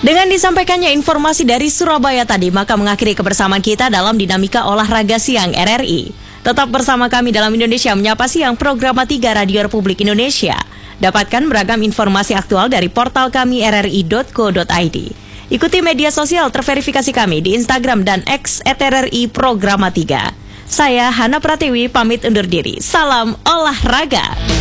Dengan disampaikannya informasi dari Surabaya tadi, maka mengakhiri kebersamaan kita dalam Dinamika Olahraga Siang RRI. Tetap bersama kami dalam Indonesia Menyapa Siang, program 3 Radio Republik Indonesia. Dapatkan beragam informasi aktual dari portal kami rri.co.id. Ikuti media sosial terverifikasi kami di Instagram dan X @RRI Programa 3. Saya Hana Pratiwi pamit undur diri. Salam olahraga.